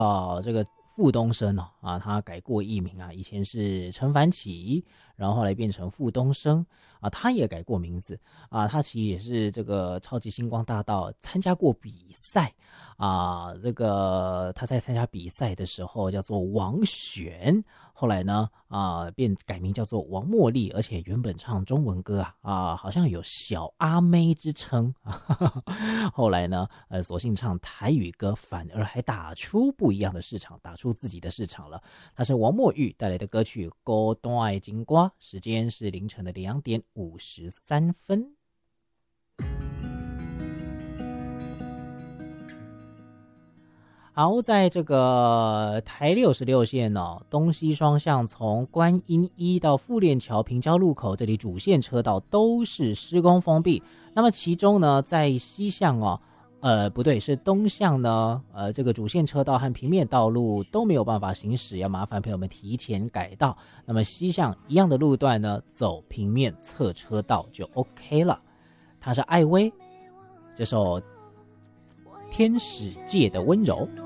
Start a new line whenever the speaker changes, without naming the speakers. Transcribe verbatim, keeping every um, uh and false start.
啊，这个傅东升哦，啊，他改过艺名啊，以前是陈凡奇，然后后来变成傅东升啊，他也改过名字啊，他其实也是这个超级星光大道参加过比赛啊，这个他在参加比赛的时候叫做王璇，后来呢啊变改名叫做王茉莉，而且原本唱中文歌啊啊，好像有小阿妹之称啊，后来呢呃索性唱台语歌，反而还打出不一样的市场，打出自己的市场了。他是王墨玉带来的歌曲《孤单的金瓜》，时间是凌晨的两点五十三分。好，在这个台六十六线哦，东西双向从观音一到富链桥平交路口，这里主线车道都是施工封闭。那么其中呢，在西向哦，呃，不对，是东向呢，呃，这个主线车道和平面道路都没有办法行驶，要麻烦朋友们提前改道。那么西向一样的路段呢，走平面侧车道就 OK 了。它是艾薇这首《天使界的温柔》。